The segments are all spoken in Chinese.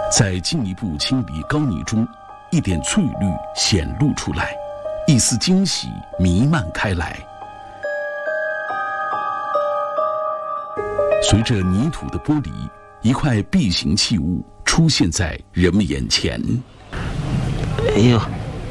在进一步清理膏泥中，一点翠绿显露出来，一丝惊喜弥漫开来。随着泥土的剥离，一块壁形器物出现在人们眼前。 哎呦，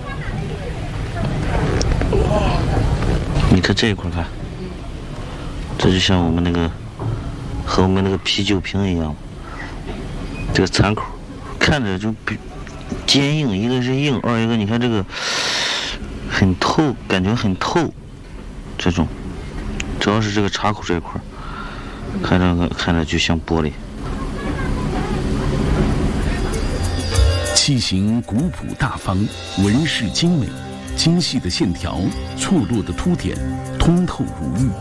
你看这一块，看，这就像我们那个和我们那个啤酒瓶一样，这个残口看着就比坚硬，一个是硬，二一个你看这个很透，感觉很透，这种主要是这个插口这一块，看着就像玻璃。 器形古朴大方，纹饰精美，精细的线条，错落的凸点，通透如玉。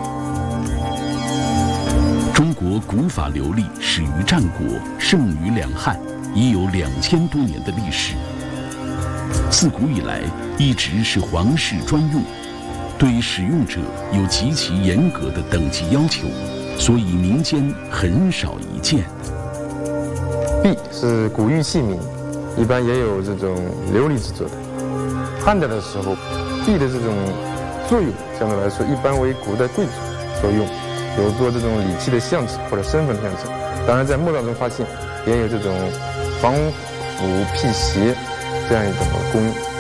中国古法琉璃始于战国，盛于两汉，已有2000多年的历史。自古以来，一直是皇室专用，对使用者有极其严格的等级要求，所以民间很少一见。 璧是古玉器皿，一般也有这种琉璃制作的。汉代的时候，璧的这种作用相对来说一般为古代贵族所用，有做这种礼器的象征或者身份象征。当然，在墓葬中发现也有这种防腐辟邪这样一种功用。